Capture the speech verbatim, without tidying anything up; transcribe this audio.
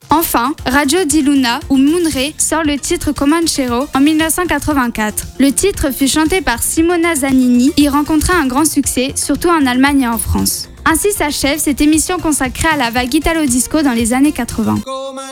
Enfin, Radio di Luna ou Moonray sort le titre Comanchero en mille neuf cent quatre-vingt-quatre. Le titre fut chanté par Simona Zanini et rencontra un grand succès, surtout en Allemagne et en France. Ainsi s'achève cette émission consacrée à la vague Italo Disco dans les années quatre-vingts.